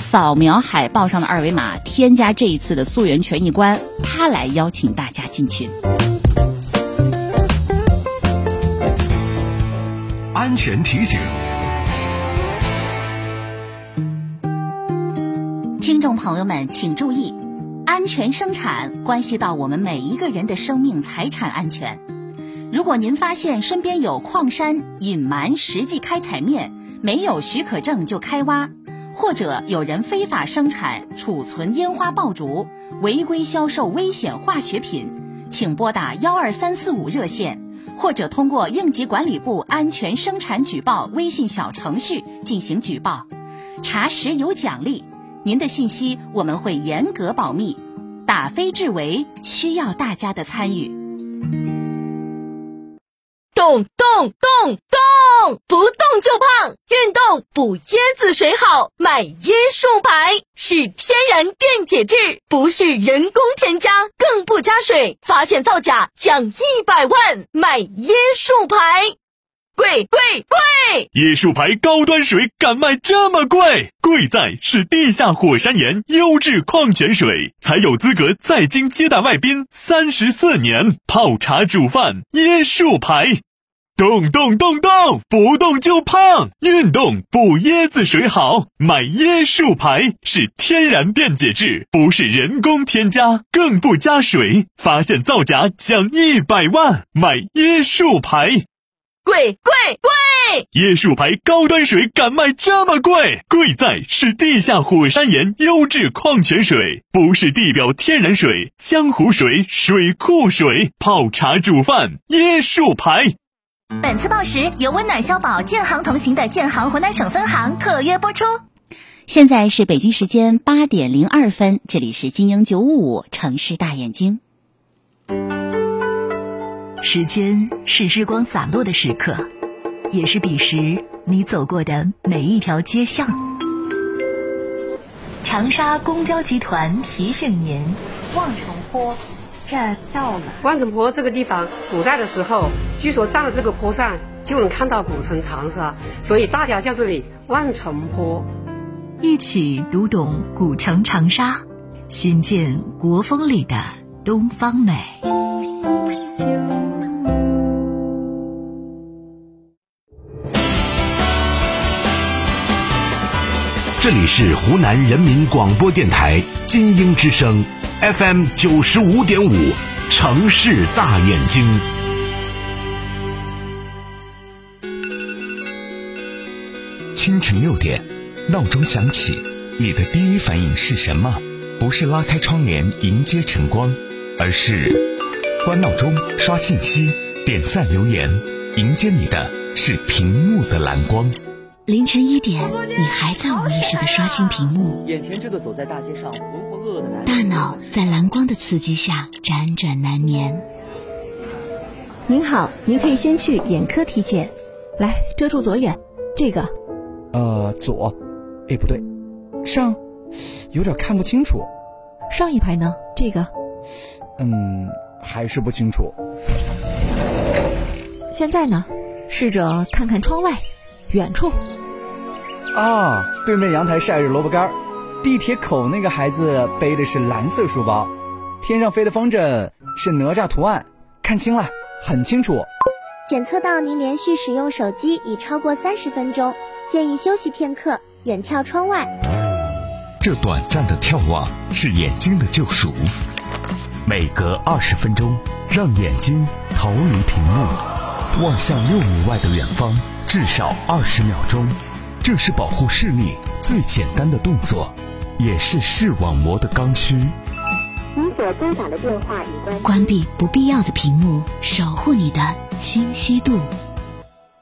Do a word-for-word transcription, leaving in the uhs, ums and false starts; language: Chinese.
扫描海报上的二维码，添加这一次的溯源权益官，他来邀请大家进群。 安全提醒， 听众朋友们请注意，安全生产关系到我们每一个人的生命财产安全。如果您发现身边有矿山隐瞒实际开采面，没有许可证就开挖，或者有人非法生产、储存烟花爆竹，违规销售危险化学品，请拨打幺二三四五热线，或者通过应急管理部安全生产举报微信小程序进行举报，查实有奖励，您的信息我们会严格保密，打非治为，需要大家的参与。 动动动动，不动就胖，运动补椰子水好，买椰树牌，是天然电解质，不是人工添加，更不加水，发现造假奖一百万，买椰树牌。贵贵贵！ 椰树牌高端水敢卖这么贵？贵在是地下火山岩优质矿泉水，才有资格在京接待外宾三十四年，泡茶煮饭椰树牌。动动动动，不动就胖，运动补椰子水好，买椰树牌，是天然电解质，不是人工添加，更不加水，发现造假奖一百万，买椰树牌。 贵贵贵！ 椰树牌高端水敢卖这么贵？贵在是地下火山岩优质矿泉水，不是地表天然水、江湖水、水库水，泡茶煮饭椰树牌。 本次报时由温暖消保建行同行的建行湖南省分行特约播出。 现在是北京时间八点零二分，这里是金鹰九五五城市大眼睛。 时间是日光洒落的时刻，也是彼时你走过的每一条街巷。长沙公交集团提醒您，望城坡这到了。 望城坡这个地方，古代的时候，据说站在这个坡上就能看到古城长沙，所以大家叫这里望城坡。 一起读懂古城长沙，寻见国风里的东方美。 这里是湖南人民广播电台金鹰之声 F M 九十五点五，城市大眼睛。 清晨六点，闹钟响起，你的第一反应是什么？不是拉开窗帘迎接晨光，而是关闹钟、刷信息、点赞留言，迎接你的是屏幕的蓝光。 凌晨一点，你还在无意识地刷新屏幕， 眼前这个走在大街上浑浑噩噩的男人， 大脑在蓝光的刺激下辗转难眠。 您好，您可以先去眼科体检。 来，遮住左眼，这个呃左，哎不对，上，有点看不清楚。 上一排呢？这个嗯，还是不清楚。 现在呢？试着看看窗外，远处。 啊，对面阳台晒着萝卜干，地铁口那个孩子背的是蓝色书包，天上飞的风筝是哪吒图案，看清了，很清楚。 检测到您连续使用手机已超过三十分钟，建议休息片刻，远眺窗外。 这短暂的眺望是眼睛的救赎，每隔二十分钟，让眼睛逃离屏幕，望向六米外的远方，至少二十秒钟。这是保护视力最简单的动作，也是视网膜的刚需。 您所拨打的电话已关关闭不必要的屏幕，守护你的清晰度。